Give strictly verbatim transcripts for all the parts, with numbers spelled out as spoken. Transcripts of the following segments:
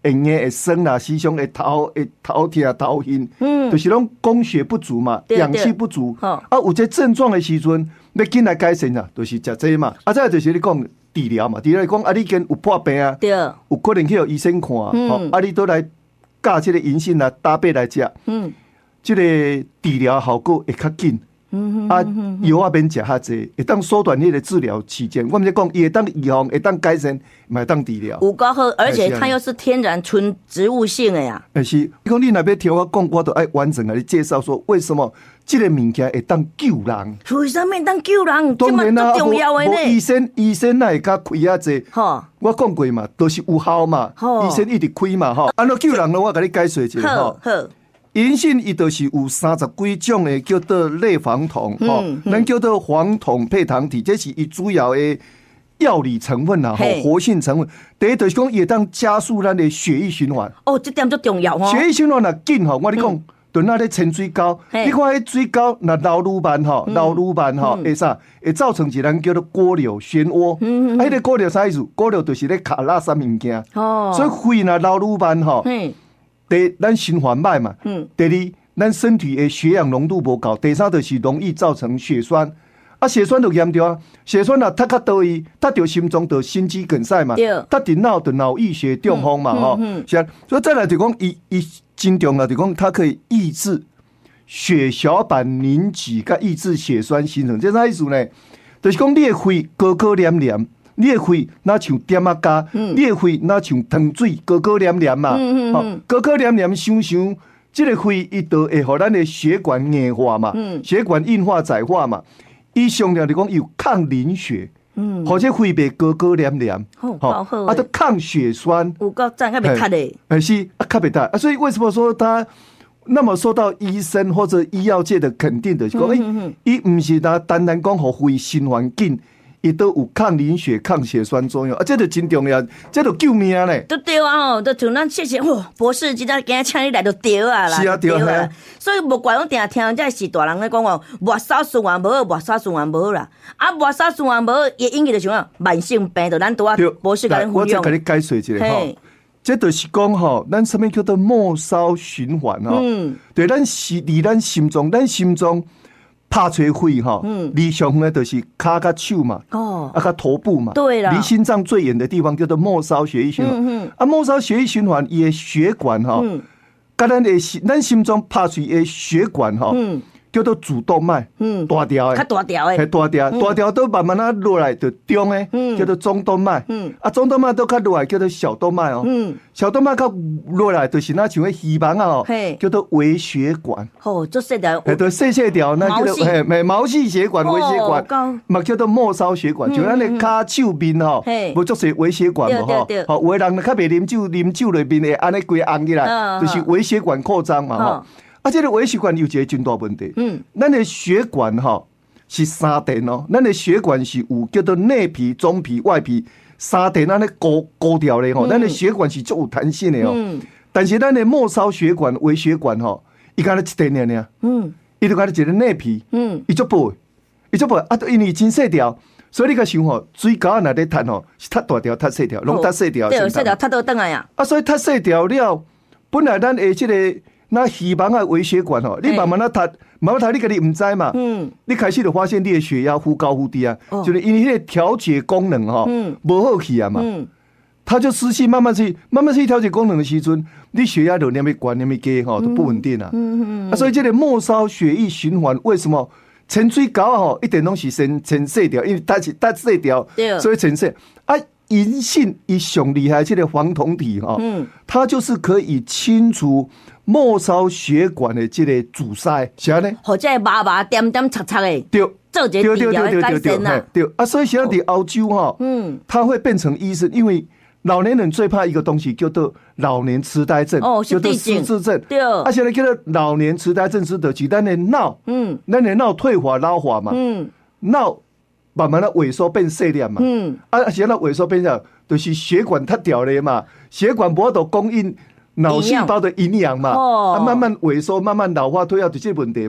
眼眼会酸啦，时常会头会头痛头晕，嗯，就是拢供血不足嘛，氧气不足，啊，有这症状的时阵，要紧来改善啊，就是食这嘛。啊，再就是你讲治疗嘛，治疗讲啊，你跟有破病啊，有可能去有医生看，嗯，啊，你都来教这个银杏来搭配来食，嗯，这个治疗效果会较紧。嗯啊，药啊免食较济，会当缩短你的治疗期间。我们在讲，也当预防，会当改善，也当治疗。 有够好，而且它又是天然纯植物性的呀。 哎是，你讲你那边听我讲，我都爱完整的介绍说，为什么这个物件会当救人？ 为什么当救人？ 当然啦， 重要的呢。 医生医生那会较开啊济。哈，我讲过嘛，都是有效嘛。医生一直开嘛，哈。安怎救人呢？我给你解说一下。好，好。银杏伊就是有三十几种的叫做类黄酮，吼、嗯，咱、嗯、叫做黄酮配糖体，这是伊主要的药理成分啦，吼，活性成分。第一就是讲，也当加速咱的血液循环。 哦，这点最重要哦。 血液循环若紧吼，我跟你讲，就那咧潜水沟，你看迄水沟若流愈慢吼，流愈慢吼，会啥？会造成一咱叫做锅瘤漩涡。嗯嗯。啊，迄个锅瘤啥意思？锅瘤就是咧卡垃圾物件。哦。所以肺若流愈慢吼。嗯。第一，咱循环慢嘛。嗯。第二，咱身体的血氧浓度不高。第三，就是容易造成血栓。啊，血栓就严重啊！血栓啊，它较多伊，它着心脏得心肌梗塞嘛。对。它电脑的脑溢血中风嘛，吼、嗯。是啊。所以再来就讲，伊伊真重要就讲，它可以抑制血小板凝集，甲抑制血栓形成。这啥意思呢？就是讲你的肺高高黏黏。你的肺那像点啊加，嗯、你的肺那像糖水高高黏黏嘛，嗯嗯嗯、高高黏黏想想，这个肺伊就会互咱的血管硬化嘛，嗯、血管硬化窄化嘛。伊上了就讲有抗凝血，嗯，或者肺袂高高黏黏， 好好好， 啊，都抗血栓， 有够赞，较袂塌的， 哎是啊，较袂塌啊，所以为什么说他那么受到医生或者医药界的肯定的，讲诶，伊唔是单单单讲互肺循环紧。伊都有抗凝血、抗血栓作用啊，这就真重要，这就救命嘞！ 都对啊吼，都像咱谢谢哦，博士今仔今仔请你来就对啊啦， 是啊对啊， 所以无怪我定听这是大人咧讲哦，末梢循环无好，末梢循环无好啦，啊末梢循环无好，伊引起就像慢性病，就咱拄啊博士甲咱我再给你解说一下吼，这就是讲吼，咱什么叫做末梢循环吼？嗯，对，咱是离咱心脏，咱心脏。拍吹肺哈，离上呢就是脚甲手嘛，哦，啊甲头部嘛， 对啦， 离心脏最远的地方叫做末梢血液循环。嗯嗯、啊，末梢血液循环伊的血管哈，甲咱的心，咱心脏拍吹的血管哈，嗯、叫做主动脉，嗯，大条的， 较大条的， 系大条，嗯、大条都慢慢啊落来就中的，嗯、叫做中动脉，嗯，啊中动脉都较落来叫做小动脉哦，嗯，小动脉较落来就是那像个希望啊哦，叫做微血管， 哦，做细条， 嘿，对，细细条那叫做嘿，毛细血管、微血管，嘛叫做末梢血管，就咱的骹手面吼，无做些微血管无吼，吼，有的人较袂啉酒，啉酒里面会安尼规红起来，就是微血管扩张嘛吼。啊，这个微血管有一个真大问题。嗯，咱的血管哈是三层哦，咱的血管是有叫做内皮、中皮、外皮三层，咱咧高高调的吼，咱的血管是足有弹性的哦。嗯，但是咱的末梢血管、微血管吼，伊敢若一层尔尔。嗯，伊就敢若一个内皮。嗯，伊足薄，伊足薄啊，因为真细条，所以你甲想吼，水沟若咧塌吼，是塌大条、塌细条，拢塌细条。 对，细条塌倒转来呀。 啊，所以塌细条了，本来咱的这个。那希望啊，微血管哦，你慢慢啊，它慢慢它，你个你唔知嘛，嗯，你开始就发现你的血压忽高忽低啊，哦、就是因为那个调节功能哈，嗯，不好去啊嘛，嗯，它就失去慢慢去慢慢去调节功能的时阵，你血压就那么高那么低哈，都不稳定啊，嗯嗯嗯，啊，所以这个末梢血液循环为什么潜水沟吼一点东西先先细条，因为它是它细条，所以潜细啊。银杏一上厉害，这个黄酮体哈，嗯，它就是可以清除末梢血管的这个阻塞，是安尼， 或者麻麻点点擦擦的， 对， 做这个治疗的改善呐， 对啊，所以现在在欧洲哈，嗯，他会变成医生，因为老年人最怕一个东西叫做老年痴呆症， 哦， 叫做失智症， 对， 啊，现在叫做老年痴呆症是的，是咱的脑，嗯，咱的脑退化老化嘛，嗯，脑。慢慢的萎缩变细粒嘛，嗯，啊，现在萎缩变成就是血管塌掉了嘛，血管无法度供应脑细胞的营养嘛，哦，啊，慢慢萎缩，慢慢老化退化，就这问题嘛。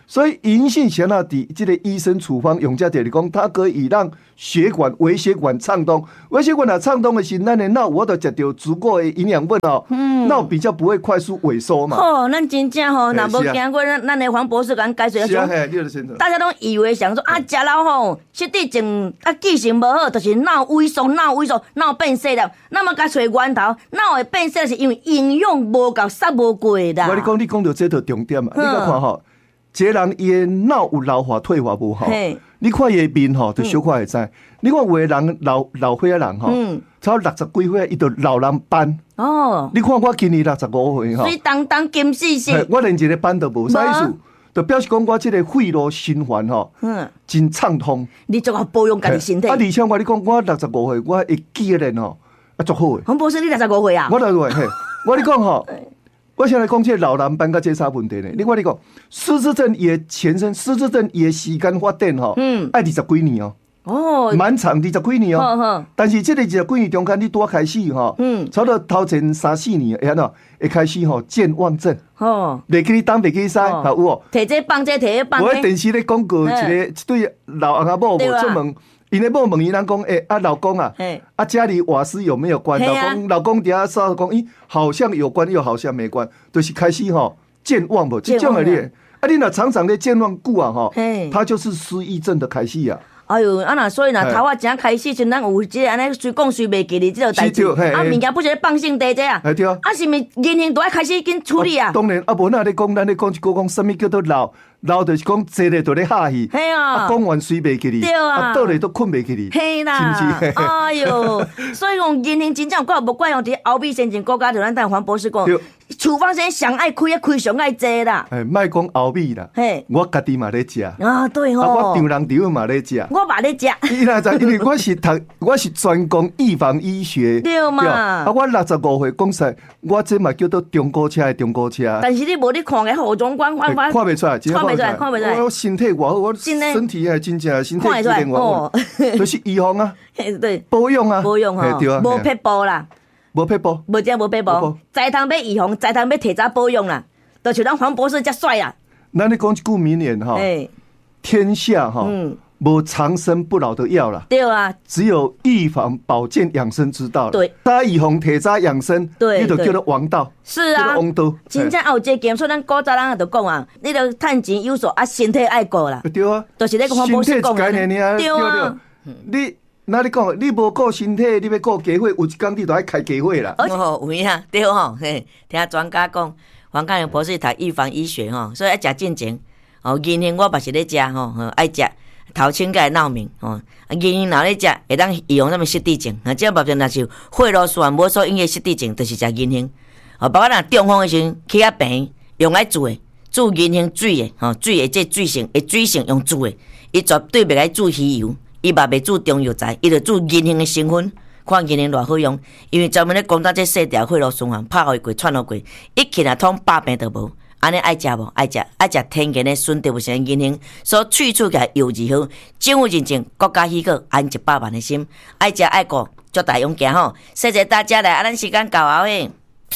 所以银杏香纳底这个医生处方用这点讲，它可以让血管、微血管畅通。微血管啊畅通的时候，咱的脑我都吃到足够的营养分哦，嗯，脑比较不会快速萎缩嘛。 哦，咱真正吼，若无经过咱咱的黄博士甲咱解释， 是啊，嘿，你就清楚。 大家都以为想说啊，食老吼，失智症啊，记性无好，就是脑萎缩、脑萎缩、脑变细了。那么甲找源头，脑会变细是因为营养无够，摄无过啦。 我你讲，你讲到这个重点啊，你甲看吼。一个人伊的脑有老化退化无好，你看伊的面吼，就小可会知。嗯、你看有的人老老岁仔人吼，嗯、超六十几岁，伊就老人斑。哦，你看我今年六十五岁吼， 水当当金细细， 我连一个斑都无，啥意思？就表示讲我这个肺络循环吼，嗯，真畅通。 你做好保养家己身体。 啊，而且我你讲，我六十五岁，我会记得吼，啊，足好诶。 黄博士，你六十五岁啊？ 我六十五岁，我你讲吼。我现在讲这老人斑甲这啥问题呢？你看你讲，失智症也前身，失智症也时间发展吼，嗯，爱二十几年哦，哦，蛮长二十几年哦，呵但是这个二十几年中间，你拄开始吼，嗯，差不多头前三四年，会安怎会开始吼健忘症，哦，袂记你东，袂记你西，有无？ 摕这放这，摕这放这。 我电视咧广告，一个一对老阿某无出门。因咧某问伊人讲，诶、欸、啊老公啊，啊家里瓦斯有没有关？老公老公底下说讲，咦好像有关，又好像没关，就是开始吼健忘无，这种的咧，啊你若常常咧健忘久啊吼，他就是失忆症的开始啊。 哎呦，啊那所以若头啊正开始阵，咱有即个安尼随讲随袂记哩，即个代志，啊物件不是放性地这啊， 对啊， 啊是咪言行都爱开始紧处理啊？ 当然，啊无那咧讲，咱咧讲一个讲，什么叫做老？老就是讲坐咧就咧哈戏， 系啊， 讲完睡袂记哩， 对啊， 倒咧都困袂记哩， 系啦，是不是？哎呦，所以讲言行真正怪无怪用伫后壁先前国家就咱等黄博士讲，处方先上爱开，开上爱济啦。 哎，莫讲后壁啦，嘿，我家己嘛咧食。 啊，对吼， 啊，我丈人丈嘛咧食。 我嘛咧食。 伊若知，因为我是读，我是专攻预防医学。 对嘛？ 啊，我六十五岁讲实，我这嘛叫做中古车的中古车。 但是你无你看个后中观看法， 看袂出来， 看袂出来，看袂出来。 我身体偌好，我身体还真正身体机能偌好，就是预防啊， 对， 保养啊， 保养哈，无撇步啦。 无撇步， 无这无撇步，再通要预防，再通要提早保养啦，就像咱黄博士遮帅啦。 咱你讲一句名言哈，天下哈，无长生不老的药啦。 对啊， 只有预防保健养生之道。 对， 大预防提早养生， 对， 你就叫做王道。 是啊， 叫做王道。 真正有这经，所以咱古早人就讲啊，你着趁钱有数啊，身体爱顾啦。 对啊， 就是那个黄博士讲的。 对啊，你。那你讲，你无顾身体，你要顾家伙，有一天你就爱开家伙啦。 哦，有影对吼，嘿，听专家讲，黄家荣博士读预防医学吼，所以爱食进前，哦，银杏我嘛是咧食吼，爱食头前个闹明哦，银杏若咧食，会当预防什么失智症，啊，这目前若是血络循环无所引起失智症，就是食银杏。哦，包括若中风的时阵，起啊病用来煮的，煮银杏水的，吼，水的这水性，会水性用煮的，伊绝对袂来煮鱼油。伊嘛袂煮中药材，伊就煮银杏的成分，看银杏偌好用。因为专门咧讲到这细条血络循环，拍互过、串互过，一起来通百病都无。安尼爱食无？爱食，爱食天然的纯植物性银杏，所萃取起药质好，政府认证，国家许可，安一百万的心。爱食爱顾，祝大勇行吼！谢谢大家来，啊，咱时间到啊喂。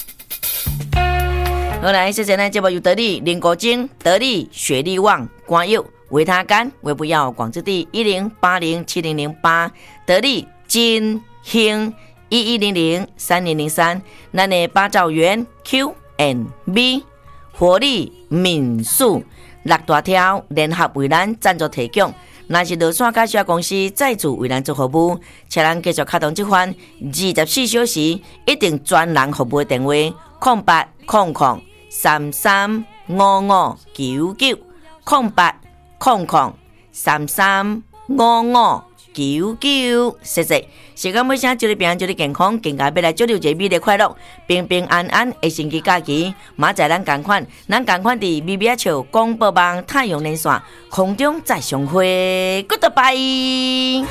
好来，谢谢咱节目由得力、林国晶、得力、雪力旺、关佑。维他干、维不药、广之地一零八零七零零八，得力金兴一一零零三零零三，咱的八兆元 Q and B， 活力民宿六大条联合为咱赞助提供。若是落线介绍公司再次为咱做服务，请咱继续开通这款二十四小时一定专人服务的电话：空八空空三三五五九九空八。空空三三五五九九，谢谢。时间尾声，祝你平安，祝你健康，更加要来祝你一个美丽快乐、平平安安的星期假期。明仔咱同款，咱同款伫咪咪笑广播网太阳连线空中再相会 ，Goodbye。